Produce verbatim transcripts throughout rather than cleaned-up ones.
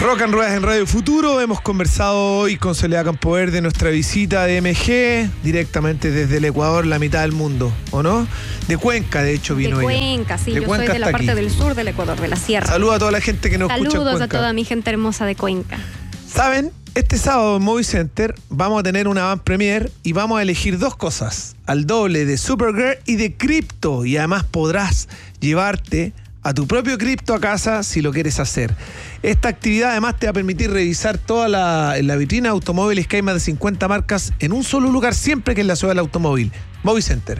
Rock and Ruedas en Radio Futuro. Hemos conversado hoy con Soledad Campoverde de nuestra visita de M G, directamente desde el Ecuador, la mitad del mundo, ¿o no? De Cuenca, de hecho, vino ella. De Cuenca, sí, de yo Cuenca soy de la parte aquí. del sur del Ecuador, de la sierra. Saludos a toda la gente que nos Saludos escucha en Cuenca. a toda mi gente hermosa de Cuenca. ¿Saben? Este sábado en Movie Center vamos a tener una van premier y vamos a elegir dos cosas, al doble de Supergirl y de Crypto, y además podrás llevarte a tu propio cripto a casa si lo quieres hacer. Esta actividad además te va a permitir revisar toda la, la vitrina de automóviles, que hay más de cincuenta marcas en un solo lugar, siempre que es la ciudad del automóvil, Movie Center.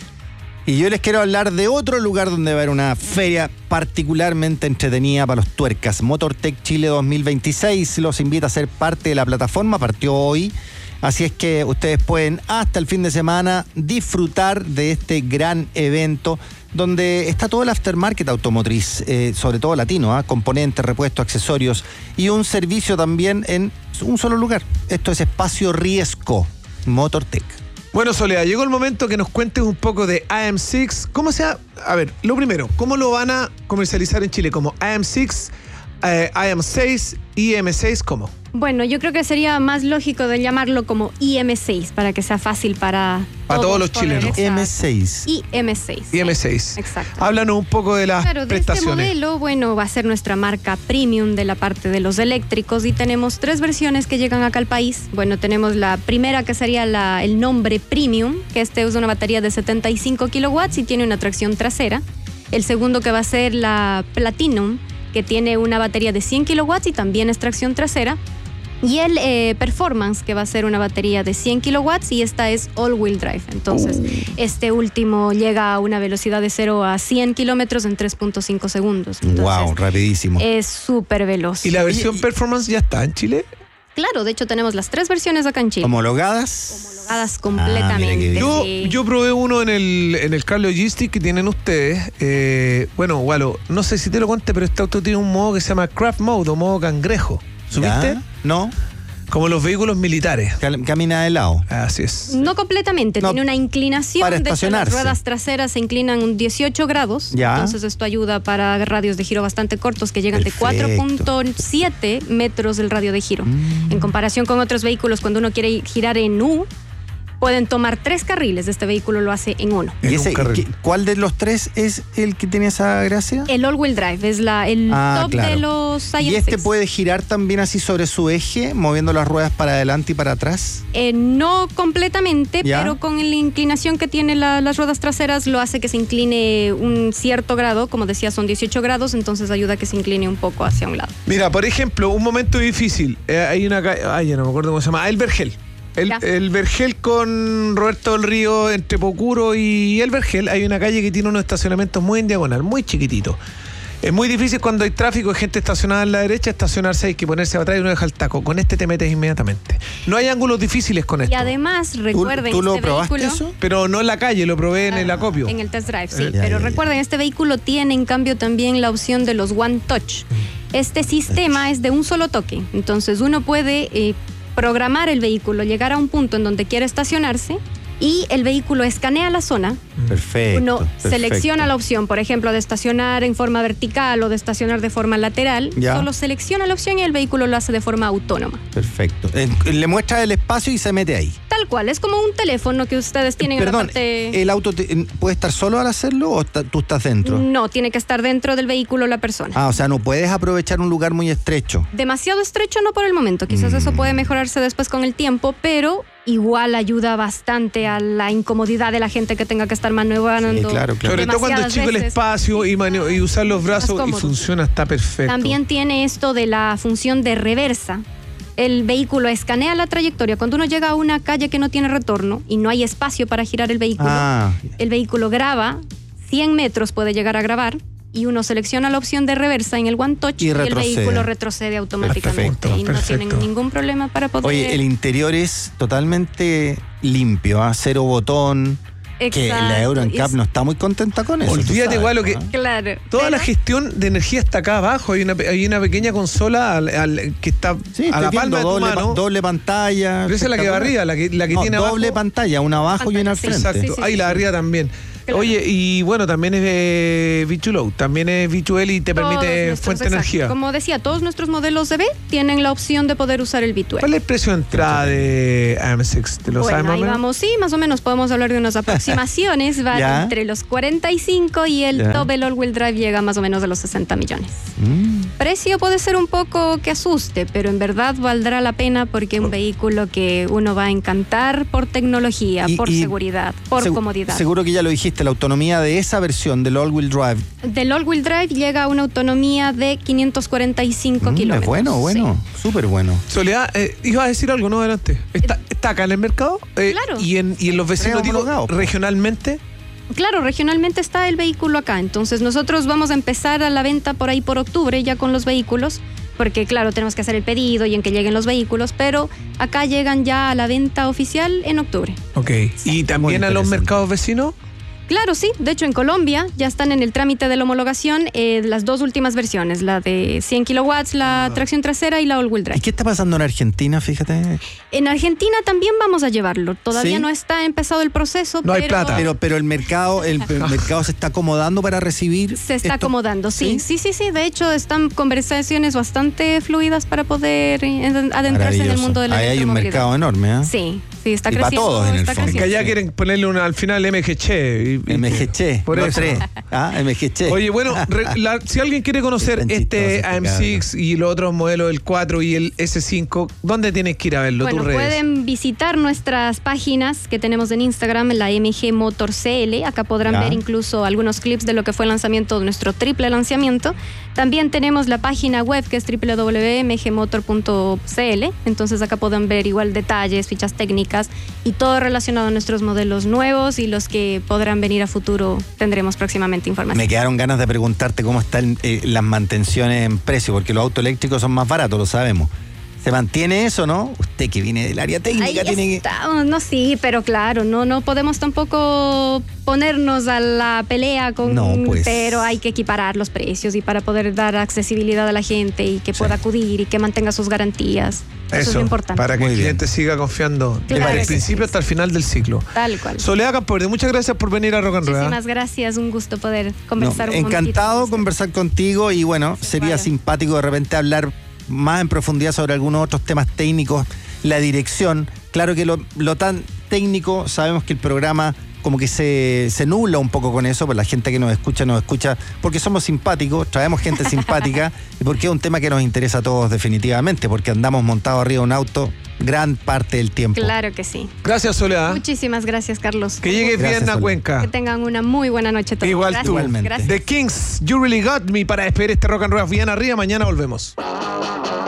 Y yo les quiero hablar de otro lugar donde va a haber una feria particularmente entretenida para los tuercas. MotorTech Chile dos mil veintiséis los invita a ser parte de la plataforma, partió hoy. Así es que ustedes pueden hasta el fin de semana disfrutar de este gran evento donde está todo el aftermarket automotriz, eh, sobre todo latino, ¿eh? componentes, repuestos, accesorios y un servicio también en un solo lugar. Esto es Espacio Riesco, MotorTech. Bueno, Soledad, llegó el momento que nos cuentes un poco de I M seis. ¿Cómo sea? A ver, lo primero, ¿cómo lo van a comercializar en Chile? ¿Como I M seis, eh, I M seis, I M seis, cómo? Bueno, yo creo que sería más lógico de llamarlo como I M seis para que sea fácil para, para todos, todos los chilenos. I M seis. I M seis. I M seis. Exacto. Háblanos un poco de las claro, de prestaciones. Este modelo, bueno, va a ser nuestra marca premium de la parte de los eléctricos y tenemos tres versiones que llegan acá al país. Bueno, tenemos la primera que sería la, el nombre premium, que este usa una batería de setenta y cinco kilowatts y tiene una tracción trasera. El segundo que va a ser la Platinum, que tiene una batería de cien kilowatts y también es tracción trasera. Y el eh, Performance, que va a ser una batería de cien kilowatts y esta es all-wheel drive. Entonces, uh. este último llega a una velocidad de cero a cien kilómetros en tres punto cinco segundos. Entonces, wow, rapidísimo. Es súper veloz. ¿Y la versión y, Performance ya está en Chile? Claro, de hecho tenemos las tres versiones acá en Chile. ¿Homologadas? Homologadas completamente. Ah, yo, sí. yo probé uno en el, en el Car Logistics que tienen ustedes. Eh, bueno, Walo, no sé si te lo conté, pero este auto tiene un modo que se llama Craft Mode o modo cangrejo. ¿Subiste? ¿Ya? No. Como los vehículos militares. Camina de lado. Así es. No completamente, no, tiene una inclinación. Para de hecho, las estacionarse. ruedas traseras se inclinan un dieciocho grados. Ya. Entonces esto ayuda para radios de giro bastante cortos que llegan Perfecto. de cuatro punto siete metros el radio de giro. Mm. En comparación con otros vehículos, cuando uno quiere girar en U, pueden tomar tres carriles. Este vehículo lo hace en uno. ¿Y ese, cuál de los tres es el que tiene esa gracia? El all-wheel drive es la, el ah, top claro. de los I M seis. ¿Y este puede girar también así sobre su eje, moviendo las ruedas para adelante y para atrás? Eh, no completamente, ¿Ya? pero con la inclinación que tiene la, las ruedas traseras lo hace que se incline un cierto grado. Como decía, son dieciocho grados, entonces ayuda a que se incline un poco hacia un lado. Mira, por ejemplo, un momento difícil. Eh, hay una calle, ay, ya no me acuerdo cómo se llama. El Vergel. El, el Vergel con Roberto del Río, entre Pocuro y el Vergel, hay una calle que tiene unos estacionamientos muy en diagonal, muy chiquititos. Es muy difícil cuando hay tráfico, hay gente estacionada en la derecha, estacionarse, hay que ponerse atrás y uno deja el taco. Con este te metes inmediatamente. No hay ángulos difíciles con esto. Y además, recuerden, ¿Tú, tú lo este probaste vehículo, eso? Pero no en la calle, lo probé en ah, el acopio. En el test drive, sí. Eh, ya, pero ya, recuerden, ya. este vehículo tiene en cambio también la opción de los One Touch. Este sistema es de un solo toque. Entonces uno puede eh, programar el vehículo, llegar a un punto en donde quiere estacionarse y el vehículo escanea la zona. Perfecto. Uno perfecto. selecciona la opción, por ejemplo, de estacionar en forma vertical o de estacionar de forma lateral. Ya. Solo selecciona la opción y el vehículo lo hace de forma autónoma. Perfecto. Eh, le muestra el espacio y se mete ahí. Tal cual, es como un teléfono que ustedes tienen Perdón, en la parte... ¿el auto te, puede estar solo al hacerlo o ta, tú estás dentro? No, tiene que estar dentro del vehículo la persona. Ah, o sea, no puedes aprovechar un lugar muy estrecho. Demasiado estrecho no por el momento, quizás mm. eso puede mejorarse después con el tiempo, pero igual ayuda bastante a la incomodidad de la gente que tenga que estar maniobrando. Sí, claro, claro. Sobre todo cuando es chico el espacio y, mani- y usar los brazos y funciona, está perfecto. También tiene esto de la función de reversa. El vehículo escanea la trayectoria. Cuando uno llega a una calle que no tiene retorno y no hay espacio para girar el vehículo, ah. el vehículo graba, cien metros puede llegar a grabar, y uno selecciona la opción de reversa en el One Touch y, y el vehículo retrocede automáticamente. Perfecto, y no perfecto. tienen ningún problema para poder... Oye, el interior es totalmente limpio, ¿eh? Cero botón. Exacto. Que la Euro N C A P no está muy contenta con eso. Olvídate igual lo que... Claro. Toda pero... la gestión de energía está acá abajo. Hay una, hay una pequeña consola al, al, que está sí, a la palma de tu doble, mano. doble pantalla. Pero esa es la que va arriba, la que, la que no, tiene doble abajo. pantalla, una abajo pantalla, y una al frente. Exacto, sí, sí, ahí sí, la sí. arriba también. Claro. Oye, y bueno, también es eh, V dos Low, también es V dos L y te Todos permite nuestros, fuente de exacto. energía. Como decía, todos nuestros modelos de B tienen la opción de poder usar el V dos L. ¿Cuál es el precio de entrada de A M seis? ¿Te lo sabes Bueno, más o ahí menos? vamos, sí, más o menos podemos hablar de unas aproximaciones. Va Ya. entre los cuarenta y cinco y el Ya. top, el all-wheel drive, llega más o menos a los sesenta millones. Mm. Precio puede ser un poco que asuste, pero en verdad valdrá la pena porque es un vehículo que uno va a encantar por tecnología, Y- por y seguridad, por Segu- comodidad. Seguro que ya lo dijiste, la autonomía de esa versión del all-wheel drive. Del all-wheel drive llega a una autonomía de quinientos cuarenta y cinco Mm, kilómetros. es bueno, bueno, súper bueno. Soledad, eh, ibas a decir algo, ¿no? Adelante. ¿Está, está acá en el mercado? Eh, Claro. Y en, y en los vecinos, Creo digo, homologado, po. regionalmente. Sí. Claro, regionalmente está el vehículo acá. Entonces nosotros vamos a empezar a la venta por ahí por octubre ya con los vehículos. Porque claro, tenemos que hacer el pedido y en que lleguen los vehículos. Pero acá llegan ya a la venta oficial en octubre. Ok. ¿Y también Muy a los interesante. mercados vecinos? Claro, sí. De hecho, en Colombia ya están en el trámite de la homologación eh, las dos últimas versiones, la de cien kilowatts, la tracción trasera y la all-wheel ¿Y drive. qué está pasando en Argentina? Fíjate. En Argentina también vamos a llevarlo. Todavía ¿Sí? no está empezado el proceso, No hay pero plata. Pero, pero el mercado, el, el mercado se está acomodando para recibir. se está esto? acomodando. Sí, sí, sí, sí. De hecho, están conversaciones bastante fluidas para poder eh, adentrarse en el Maravilloso. mundo de la Ahí hay un electromovilidad. mercado enorme, ¿eh? Sí, sí, está Y para creciendo. todos, en el está fondo. Que creciendo. allá Sí. quieren ponerle una, al final M G Che. y- y- M G Che, Por no eso. tres. Ah, M G Che. Oye, bueno, re- la- si alguien quiere conocer Tan chistoso este este A M seis y los otros modelos, el cuatro y el S cinco, ¿dónde tienes que ir a verlo? Bueno, Tus redes. pueden visitar nuestras páginas que tenemos en Instagram, la M G Motor C L. Acá podrán Ya. ver incluso algunos clips de lo que fue el lanzamiento de nuestro triple lanzamiento. También tenemos la página web que es doble u doble u doble u punto m g motor punto c l. Entonces acá pueden ver igual detalles, fichas técnicas y todo relacionado a nuestros modelos nuevos y los que podrán venir a futuro. Tendremos próximamente información. Me quedaron ganas de preguntarte cómo están eh, las mantenciones en precio, porque los autos eléctricos son más baratos, lo sabemos. ¿Se mantiene eso, no? Usted que viene del área Ahí técnica tiene que... estamos, no, sí, pero claro, no, no podemos tampoco ponernos a la pelea con, No, pues. pero hay que equiparar los precios y para poder dar accesibilidad a la gente y que Sí. pueda acudir y que mantenga sus garantías. Eso, es lo importante. para que Muy el bien. cliente siga confiando Claro desde el que principio sí. hasta el final del ciclo. Tal cual. Soledad Camporde, muchas gracias por venir a Rock and Roll. Muchísimas gracias, un gusto poder No, conversar un momentito encantado con usted. conversar contigo y bueno, sería Vale. simpático de repente hablar más en profundidad sobre algunos otros temas técnicos, la dirección. Claro que lo, lo tan técnico, sabemos que el programa como que se, se nubla un poco con eso, por la gente que nos escucha, nos escucha porque somos simpáticos, traemos gente simpática y porque es un tema que nos interesa a todos definitivamente, porque andamos montados arriba de un auto gran parte del tiempo. Claro que sí. Gracias, Soledad. Muchísimas gracias, Carlos. Que llegues Gracias, bien a Soledad. Cuenca. Que tengan una muy buena noche todos. Igual gracias, tú. Igualmente. Gracias. The Kings, You Really Got Me, para despedir este Rock and Roll bien arriba. Mañana volvemos.